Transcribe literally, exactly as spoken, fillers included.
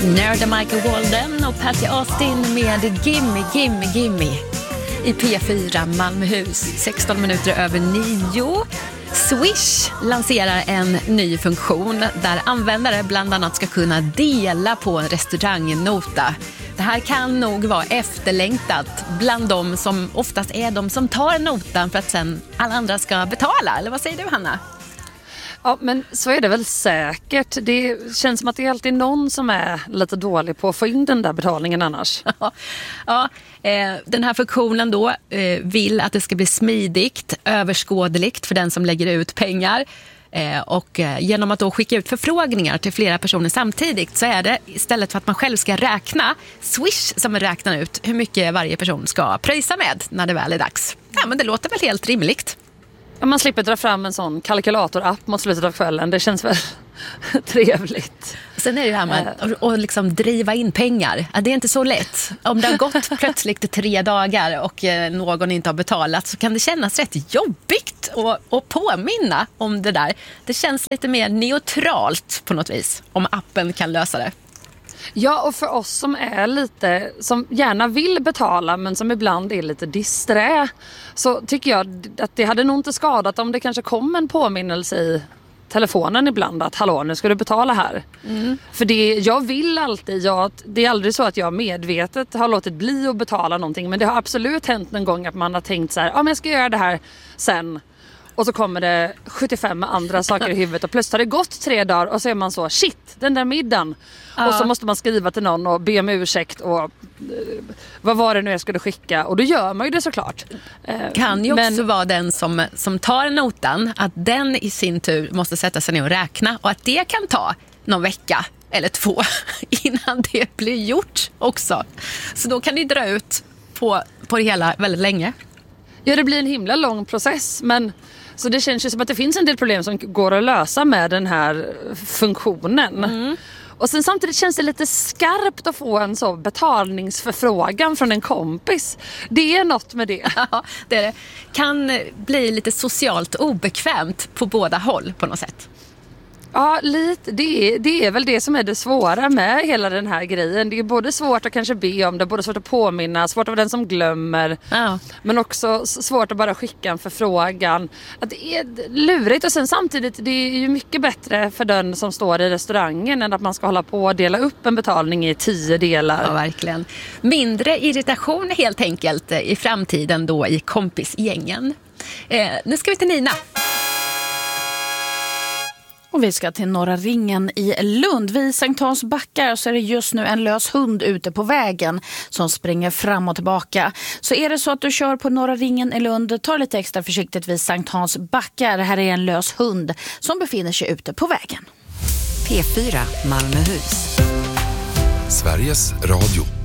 Nörda Michael Walden och Patty Austin med Gimme, Gimme, Gimme i P fyra Malmöhus. sexton minuter över nio. Swish lanserar en ny funktion där användare bland annat ska kunna dela på en restaurangnota. Det här kan nog vara efterlängtat bland de som oftast är de som tar notan för att sen alla andra ska betala. Eller vad säger du, Hanna? Ja, men så är det väl säkert. Det känns som att det är alltid någon som är lite dålig på att få in den där betalningen annars. Ja, eh, den här funktionen då eh, vill att det ska bli smidigt, överskådligt för den som lägger ut pengar. Eh, och eh, genom att då skicka ut förfrågningar till flera personer samtidigt så är det istället för att man själv ska räkna Swish som räknar ut hur mycket varje person ska pröjsa med när det väl är dags. Ja, men det låter väl helt rimligt. Ja, man slipper dra fram en sån kalkylator-app mot slutet av kvällen. Det känns väl trevligt. Sen är det ju här med att och liksom driva in pengar. Det är inte så lätt. Om det har gått plötsligt tre dagar och någon inte har betalat så kan det kännas rätt jobbigt att, att påminna om det där. Det känns lite mer neutralt på något vis om appen kan lösa det. Ja, och för oss som är lite, som gärna vill betala men som ibland är lite disträ, så tycker jag att det hade nog inte skadat om det kanske kom en påminnelse i telefonen ibland att hallå, nu ska du betala här. Mm. För det, jag vill alltid, jag, det är aldrig så att jag medvetet har låtit bli att betala någonting, men det har absolut hänt någon gång att man har tänkt så här, ja men jag ska göra det här sen. Och så kommer det sjuttiofem andra saker i huvudet och plötsligt har det gått tre dagar och så är man så, shit, den där middagen. Ja. Och så måste man skriva till någon och be om ursäkt och vad var det nu jag skulle skicka? Och då gör man ju det såklart. Kan ju Men, också vara den som, som tar notan, att den i sin tur måste sätta sig ner och räkna och att det kan ta någon vecka eller två innan det blir gjort också. Så då kan det dra ut på, på det hela väldigt länge. Ja, det blir en himla lång process, men så det känns ju som att det finns en del problem som går att lösa med den här funktionen. Mm. Och sen samtidigt känns det lite skarpt att få en så betalningsförfrågan från en kompis. Det är något med det. Ja, det är det. Kan bli lite socialt obekvämt på båda håll på något sätt. Ja, lite. Det är, det är väl det som är det svåra med hela den här grejen. Det är både svårt att kanske be om det, både svårt att påminna, svårt att vara den som glömmer. Ja. Men också svårt att bara skicka en förfrågan. Att det är lurigt och sen samtidigt, det är ju mycket bättre för den som står i restaurangen än att man ska hålla på och dela upp en betalning i tio delar. Ja, verkligen. Mindre irritation helt enkelt i framtiden då i kompisgängen. Eh, nu ska vi till Nina. Och vi ska till Norra Ringen i Lund. Vid Sankt Hans backar så är det just nu en lös hund ute på vägen som springer fram och tillbaka. Så är det så att du kör på Norra Ringen i Lund, ta lite extra försiktigt vid Sankt Hans backar. Här är en lös hund som befinner sig ute på vägen. P fyra Malmöhus. Sveriges Radio.